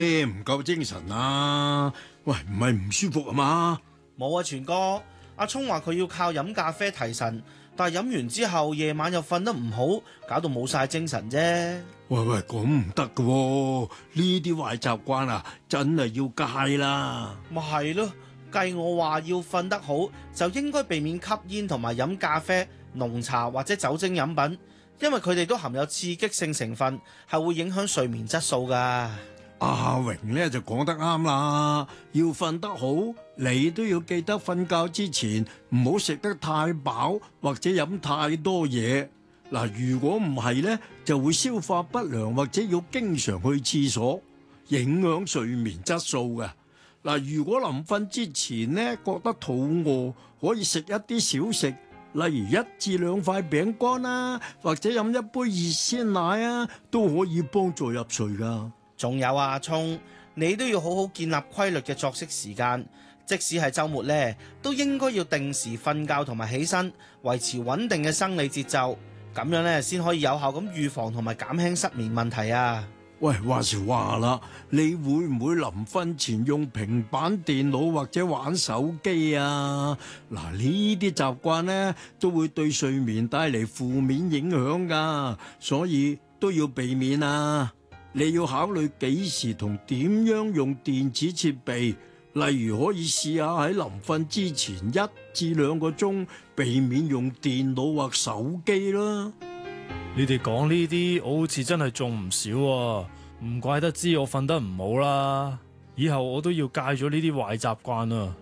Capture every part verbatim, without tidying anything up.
唔夠精神啊？喂，唔係唔舒服啊嘛？ 冇啊，全哥。阿聰話佢要靠飲咖啡提神，但係飲完之後夜晚又瞓得唔好，搞到冇晒精神啫。 喂喂，咁唔得噶喎！呢啲壞習慣啊，真係要戒啦。 咪係咯，計我話要瞓得好，就應該避免吸煙同埋飲咖啡、濃茶或者酒精飲品，因為佢哋都含有刺激性成分，係會影響睡眠質素噶。 阿榮咧就講得啱啦，要瞓得好，你都要記得瞓覺之前唔好食得太飽或者飲太多嘢。嗱，如果唔係咧，就會消化不良或者要經常去廁所，影響睡眠質素嘅。嗱，如果臨瞓之前咧覺得肚餓，可以食一啲小食，例如一至兩塊餅乾啦，或者飲一杯熱鮮奶啊，都可以幫助入睡噶。 仲有啊，阿聰，你都要好好建立規律嘅作息時間，即使係週末呢，都應該要定時瞓覺同埋起身，維持穩定嘅生理節奏，咁樣呢，先可以有效咁預防同埋減輕失眠問題啊。 喂，話時話啦，你會唔會臨瞓前用平板電腦或者玩手機啊？嗱，呢啲習慣呢，都會對睡眠帶嚟負面影響噶，所以都要避免啊。你要考慮幾時同點樣用電子設備，例如可以試下喺臨瞓之前一至兩個鐘避免用電腦或手機啦。 你哋講呢啲，我好似真係中唔少啊，唔怪得知我瞓得唔好啦。以後我都要戒咗呢啲壞習慣啊。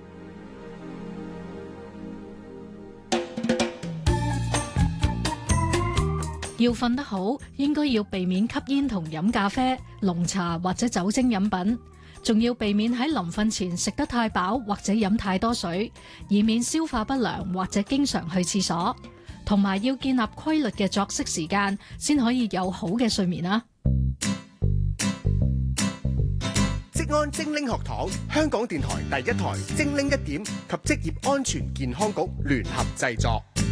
要瞓得好，應該要避免吸煙同飲咖啡、濃茶或者酒精飲品，仲要避免喺臨瞓前食得太飽或者飲太多水，以免消化不良或者經常去廁所。同埋要建立規律嘅作息時間，先可以有好嘅睡眠啊！ 職安精靈學堂，香港電台第一台精靈一點及職業安全健康局聯合製作。